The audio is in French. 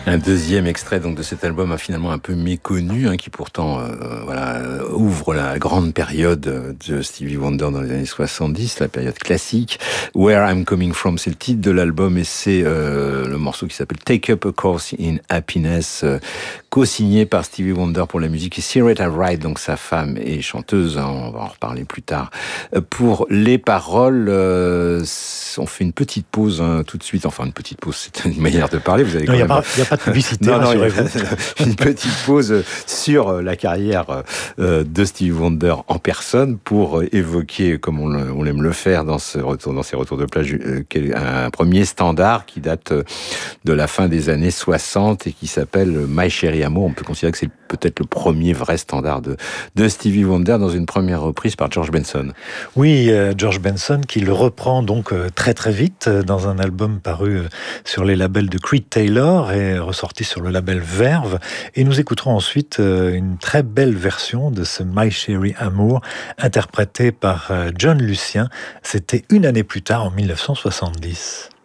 Un deuxième extrait donc de cet album finalement un peu méconnu, qui pourtant ouvre la grande période de Stevie Wonder dans les années 70, la période classique. Where I'm Coming From, c'est le titre de l'album et c'est le morceau qui s'appelle Take Up a Course in Happiness, co-signé par Stevie Wonder pour la musique et Syreeta Wright, donc sa femme et chanteuse, on va en reparler plus tard. Pour les paroles, on fait une petite pause tout de suite, enfin une petite pause, c'est une manière de parler, vous allez il n'y a pas de publicité, rassurez-vous. Une petite pause sur la carrière de Stevie Wonder en personne pour évoquer, comme on aime le faire dans ces retours de plage, un premier standard qui date de la fin des années 60 et qui s'appelle My Cherie Amour. On peut considérer que c'est peut-être le premier vrai standard de Stevie Wonder dans une première reprise par George Benson. Oui, George Benson qui le reprend donc très très vite dans un album paru sur les labels de Creed Taylor et ressorti sur le label Verve. Et nous écouterons ensuite une très belle version de ce My Cherie Amour interprété par John Lucien. C'était une année plus tard, en 1970.